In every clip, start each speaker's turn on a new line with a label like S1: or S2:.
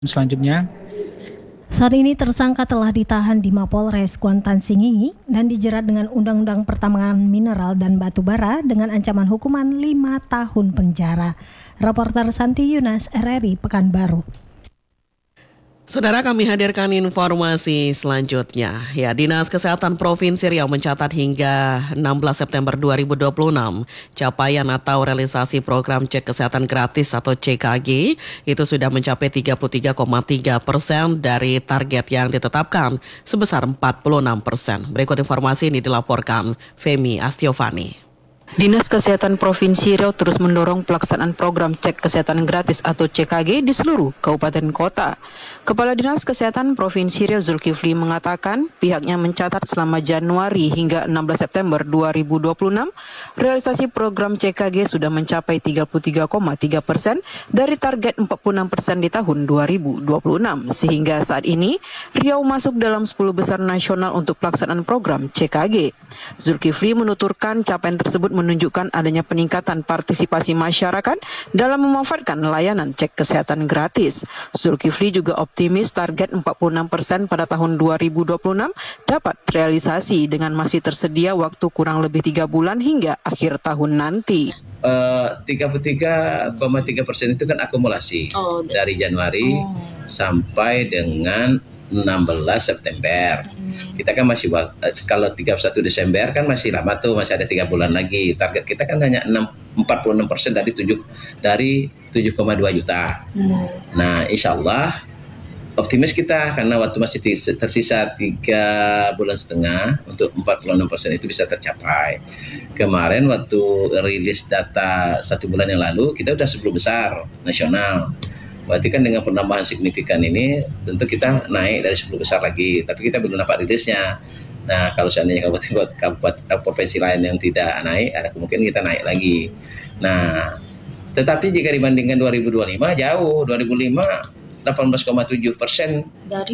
S1: Selanjutnya,
S2: saat ini tersangka telah ditahan di Mapolres Kuantan Singingi dan dijerat dengan Undang-Undang Pertambangan Mineral dan Batu Bara dengan ancaman hukuman 5 tahun penjara. Reporter Santi Yunas, RRI Pekanbaru.
S3: Saudara, kami hadirkan informasi selanjutnya. Ya, Dinas Kesehatan Provinsi Riau mencatat hingga 16 September 2026, capaian atau realisasi program cek kesehatan gratis atau CKG itu sudah mencapai 33,3% dari target yang ditetapkan sebesar 46%. Berikut informasi ini dilaporkan Femi Astiovani.
S4: Dinas Kesehatan Provinsi Riau terus mendorong pelaksanaan program cek kesehatan gratis atau CKG di seluruh kabupaten kota. Kepala Dinas Kesehatan Provinsi Riau Zulkifli mengatakan pihaknya mencatat selama Januari hingga 16 September 2026, realisasi program CKG sudah mencapai 33,3% dari target 46% di tahun 2026. Sehingga saat ini Riau masuk dalam 10 besar nasional untuk pelaksanaan program CKG. Zulkifli menuturkan capaian tersebut menunjukkan adanya peningkatan partisipasi masyarakat dalam memanfaatkan layanan cek kesehatan gratis. Zulkifli juga optimis target 46% pada tahun 2026 dapat realisasi dengan masih tersedia waktu kurang lebih 3 bulan hingga akhir tahun nanti.
S5: 33,3% itu kan akumulasi dari Januari sampai dengan 16 September. Kita kan masih, kalau 31 Desember kan masih lama tuh, masih ada 3 bulan lagi. Target kita kan hanya 46% dari 7,2 juta. Nah, insya Allah optimis kita karena waktu masih tersisa 3,5 bulan untuk 46% itu bisa tercapai. Kemarin waktu rilis data 1 bulan yang lalu kita udah 10 besar nasional. Berarti kan dengan penambahan signifikan ini tentu kita naik dari 10 besar lagi, tapi kita belum dapat rilisnya. Nah, kalau seandainya kabupaten provinsi lain yang tidak naik, ada kemungkinan kita naik lagi. Nah, tetapi jika dibandingkan 2025 jauh, 2005 18,7%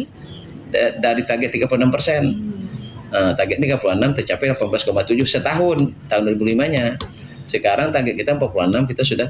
S5: dari target 36%. Target 36 tercapai 18,7 setahun tahun 2005-nya. Sekarang target kita 46, kita sudah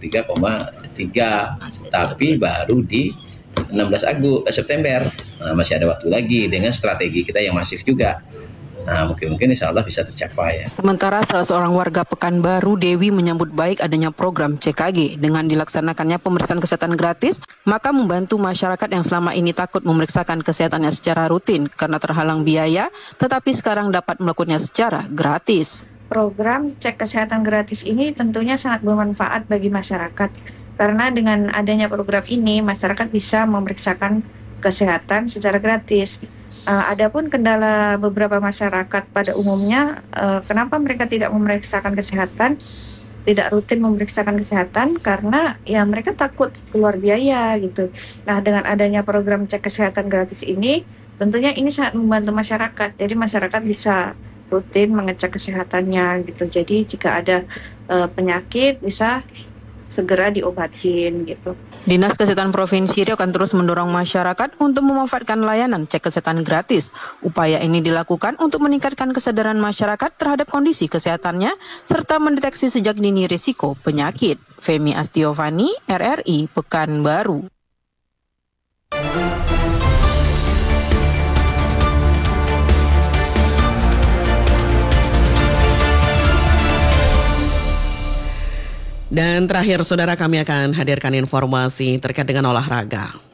S5: 33,3, tapi baru di 16 September. Nah, masih ada waktu lagi dengan strategi kita yang masif juga. Nah, mungkin insya Allah bisa tercapai ya.
S4: Sementara salah seorang warga Pekanbaru, Dewi, menyambut baik adanya program CKG. Dengan dilaksanakannya pemeriksaan kesehatan gratis, maka membantu masyarakat yang selama ini takut memeriksakan kesehatannya secara rutin karena terhalang biaya, tetapi sekarang dapat melakukannya secara gratis.
S6: Program cek kesehatan gratis ini tentunya sangat bermanfaat bagi masyarakat karena dengan adanya program ini masyarakat bisa memeriksakan kesehatan secara gratis. Adapun kendala beberapa masyarakat pada umumnya, kenapa mereka tidak memeriksakan kesehatan, tidak rutin memeriksakan kesehatan karena ya mereka takut keluar biaya gitu. Nah, dengan adanya program cek kesehatan gratis ini tentunya ini sangat membantu masyarakat. Jadi masyarakat bisa rutin mengecek kesehatannya gitu. Jadi jika ada penyakit bisa segera diobatin gitu.
S4: Dinas Kesehatan Provinsi Riau akan terus mendorong masyarakat untuk memanfaatkan layanan cek kesehatan gratis. Upaya ini dilakukan untuk meningkatkan kesadaran masyarakat terhadap kondisi kesehatannya serta mendeteksi sejak dini risiko penyakit. Femi Astiovani, RRI Pekanbaru.
S3: Dan terakhir, saudara, kami akan hadirkan informasi terkait dengan olahraga.